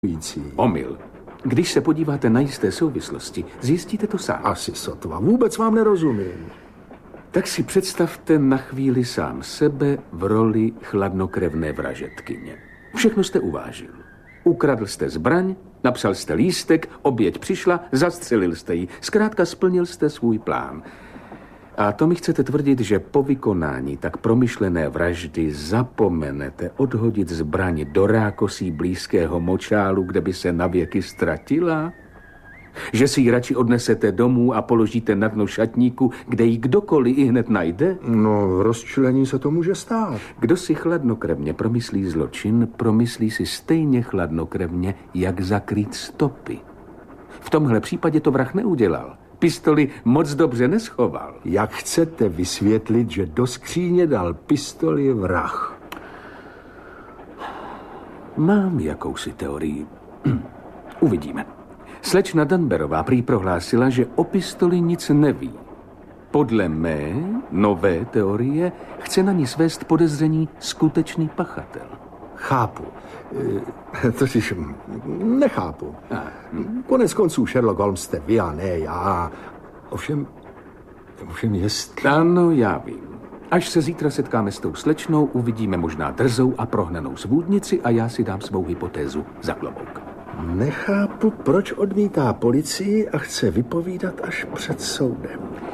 Omyl. Když se podíváte na jisté souvislosti, zjistíte to sám. Asi sotva. Vůbec vám nerozumím. Tak si představte na chvíli sám sebe v roli chladnokrevné vražedkyně. Všechno jste uvážil. Ukradl jste zbraň, napsal jste lístek, oběť přišla, zastřelil jste ji. Zkrátka splnil jste svůj plán. A to mi chcete tvrdit, že po vykonání tak promyšlené vraždy zapomenete odhodit zbraň do rákosí blízkého močálu, kde by se navěky ztratila? Že si ji radši odnesete domů a položíte na dno šatníku, kde ji kdokoliv i hned najde? No, v rozčilení se to může stát. Kdo si chladnokrevně promyslí zločin, promyslí si stejně chladnokrevně, jak zakrýt stopy. V tomhle případě to vrah neudělal. Pistoli moc dobře neschoval. Jak chcete vysvětlit, že do skříně dal pistoli vrah? Mám jakousi teorii. Uvidíme. Slečna Danberová prý prohlásila, že o pistoli nic neví. Podle mé nové teorie chce na ní svést podezření skutečný pachatel. Chápu. Totiž nechápu. Konec konců Sherlock Holmes jste vy a ne já. Ovšem jestli... Ano, já vím. Až se zítra setkáme s tou slečnou, uvidíme možná drzou a prohnanou svůdnici a já si dám svou hypotézu za klobouk. Nechápu, proč odmítá policii a chce vypovídat až před soudem.